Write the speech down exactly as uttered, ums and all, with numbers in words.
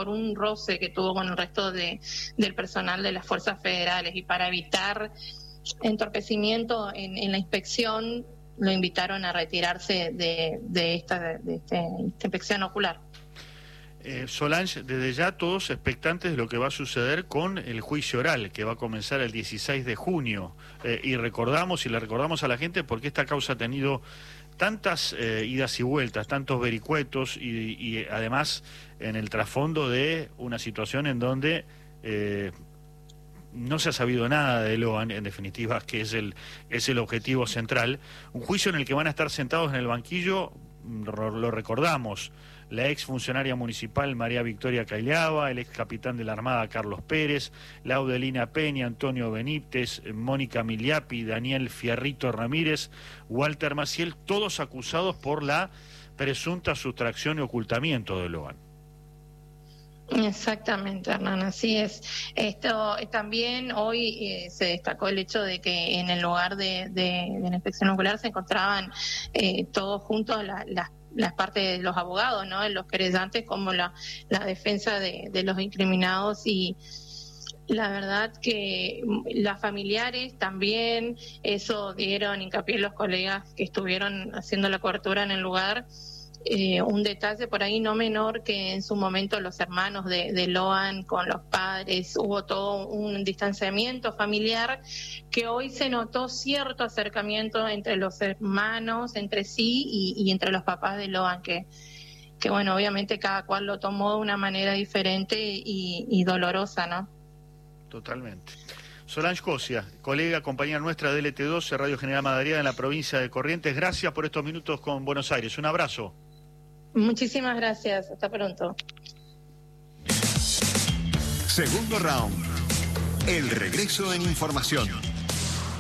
por un roce que tuvo con el resto de, del personal de las fuerzas federales, y para evitar entorpecimiento en, en la inspección lo invitaron a retirarse de, de, esta, de este, esta inspección ocular. Eh, Solange, desde ya todos expectantes de lo que va a suceder con el juicio oral, que va a comenzar el dieciséis de junio. Eh, y recordamos, y le recordamos a la gente, porque esta causa ha tenido tantas eh, idas y vueltas, tantos vericuetos, y, y además en el trasfondo de una situación en donde eh, no se ha sabido nada de Loan, en definitiva, que es el, es el objetivo central. Un juicio en el que van a estar sentados en el banquillo, lo recordamos, la ex funcionaria municipal María Victoria Caillaba, el ex capitán de la Armada Carlos Pérez, Laudelina Peña, Antonio Benítez, Mónica Miliapi, Daniel Fierrito Ramírez, Walter Maciel, todos acusados por la presunta sustracción y ocultamiento de Loan. Exactamente, Hernán, así es. Esto también hoy eh, se destacó el hecho de que en el lugar de, de, de la inspección ocular se encontraban eh, todos juntos la, las las partes de los abogados, ¿no? Los querellantes, como la, la defensa de, de los incriminados, y la verdad que las familiares también, eso dieron hincapié los colegas que estuvieron haciendo la cobertura en el lugar. Eh, un detalle por ahí no menor, que en su momento los hermanos de, de Loan con los padres, hubo todo un distanciamiento familiar, que hoy se notó cierto acercamiento entre los hermanos, entre sí y, y entre los papás de Loan, que, que bueno, obviamente cada cual lo tomó de una manera diferente y, y dolorosa, ¿no? Totalmente. Solange Cosia, colega, compañera nuestra de L T doce, Radio General Madariaga en la provincia de Corrientes, gracias por estos minutos con Buenos Aires. Un abrazo. Muchísimas gracias, hasta pronto. Segundo round. El regreso en información.